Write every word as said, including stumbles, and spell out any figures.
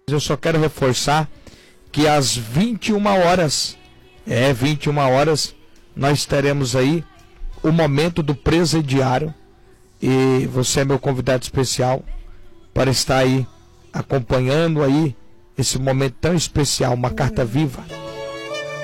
Eu só quero reforçar que às vinte e uma horas, é, vinte e uma horas, nós teremos aí o momento do presidiário e você é meu convidado especial para estar aí acompanhando aí esse momento tão especial, uma carta viva